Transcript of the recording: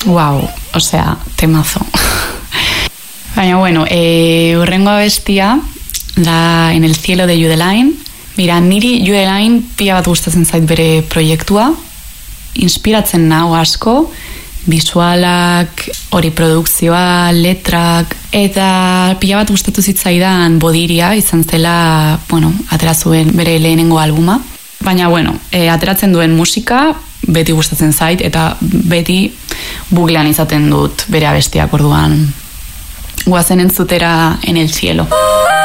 Wow, osea, temazo. Baina, bueno, urrengo abestia da En el cielo de Judeline. Mira, niri Judeline pila bat gustatzen zait bere proiektua. Inspiratzen nau asko, bisualak, hori produkzioa, letrak, eta pila bat gustatu zitzaidan Bodiria, izan zela, bueno, atera zuen bere lehenengo albuma. Baina, bueno, ateratzen duen musika beti gustatzen zait, eta beti buglean izaten dut bere abestiak orduan. Guazen entzutera En el cielo.